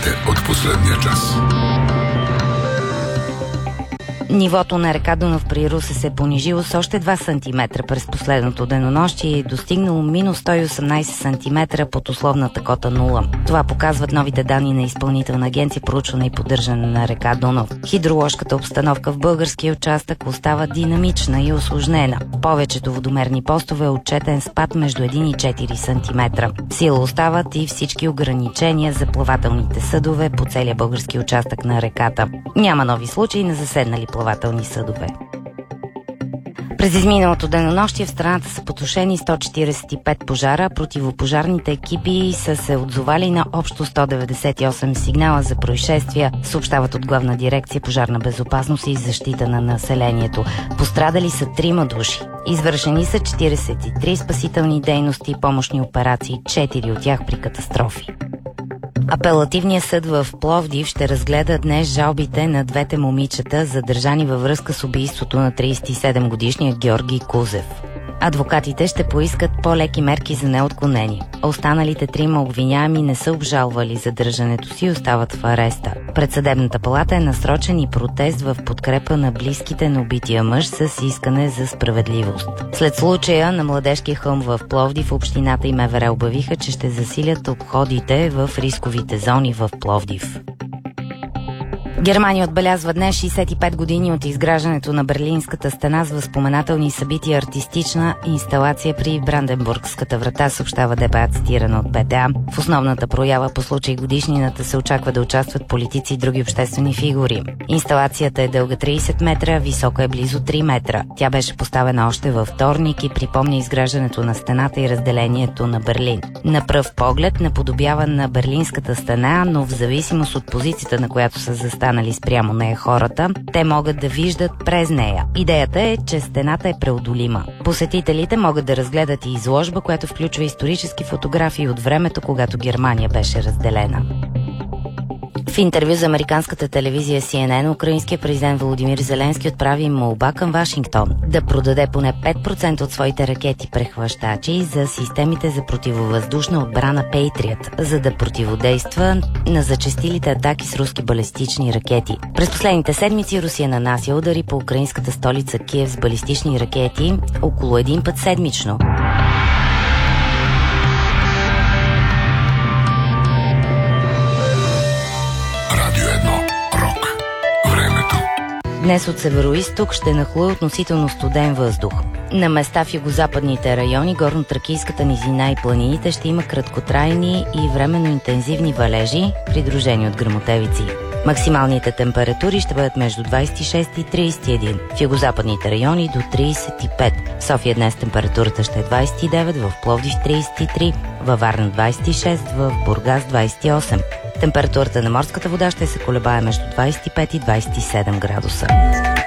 Новините от последния час. Нивото на река Дунав при Русе се е понижило с още 2 см през последното денонощие и е достигнало минус 118 см под условната кота 0. Това показват новите данни на Изпълнителна агенция проучване и поддържане на река Дунав. Хидроложката обстановка в българския участък остава динамична и усложнена. В повечето водомерни постове е отчетен спад между 1 и 4 см. В сила остават и всички ограничения за плавателните съдове по целия български участък на реката. Няма нови случаи на заседнали плавателни съдове. През изминалото денонощие в страната са потушени 145 пожара, противопожарните екипи са се отзовали на общо 198 сигнала за происшествия, съобщават от Главна дирекция пожарна безопасност и защита на населението. Пострадали са 3 души. Извършени са 43 спасителни дейности и помощни операции, 4 от тях при катастрофи. Апелативният съд в Пловдив ще разгледа днес жалбите на двете момичета, задържани във връзка с убийството на 37-годишния Георги Кузев. Адвокатите ще поискат по-леки мерки за неотклонение. Останалите 3 обвиняеми не са обжалвали задържането си и остават в ареста. Пред съдебната палата е насрочен и протест в подкрепа на близките на убития мъж с искане за справедливост. След случая на Младежкия хълм в Пловдив, общината и МВР обявиха, че ще засилят обходите в рисковите зони в Пловдив. Германия отбелязва днес 65 години от изграждането на Берлинската стена с възпоменателни събития, артистична инсталация при Бранденбургската врата, съобщава ДБА, цитирана от БТА. В основната проява по случай годишнината се очаква да участват политици и други обществени фигури. Инсталацията е дълга 30 метра, висока е близо 3 метра. Тя беше поставена още във вторник и припомня изграждането на стената и разделението на Берлин. На пръв поглед наподобява на Берлинската стена, но в зависимост от позицията, на която са застанали спрямо нея хората, те могат да виждат през нея. Идеята е, че стената е преодолима. Посетителите могат да разгледат и изложба, която включва исторически фотографии от времето, когато Германия беше разделена. В интервю за американската телевизия CNN, украинският президент Володимир Зеленски отправи молба към Вашингтон да продаде поне 5% от своите ракети-прехващачи за системите за противовъздушна отбрана Patriot, за да противодейства на зачестилите атаки с руски балистични ракети. През последните седмици Русия нанася удари по украинската столица Киев с балистични ракети около 1 път седмично. Днес от североизток ще нахлуе относително студен въздух. На места в югозападните райони, горно-тракийската низина и планините ще има краткотрайни и временно интензивни валежи, придружени от гръмотевици. Максималните температури ще бъдат между 26 и 31, в югозападните райони до 35. В София днес температурата ще е 29, в Пловдив 33, във Варна 26, в Бургас 28. Температурата на морската вода ще се колебае между 25 и 27 градуса.